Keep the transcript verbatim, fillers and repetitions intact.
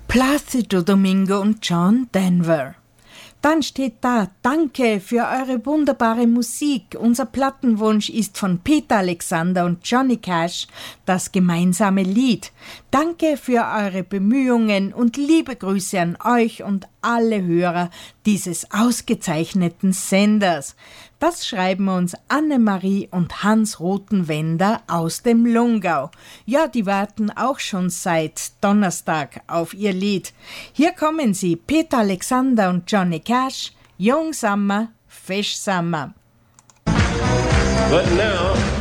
Plácido Domingo und John Denver. Dann steht da, danke für eure wunderbare Musik. Unser Plattenwunsch ist von Peter Alexander und Johnny Cash, das gemeinsame Lied. Danke für eure Bemühungen und liebe Grüße an euch und alle Hörer dieses ausgezeichneten Senders. Das schreiben uns Annemarie und Hans Rothenwender aus dem Lungau. Ja, die warten auch schon seit Donnerstag auf ihr Lied. Hier kommen sie, Peter Alexander und Johnny Cash, Young Summer, Fish Summer. But now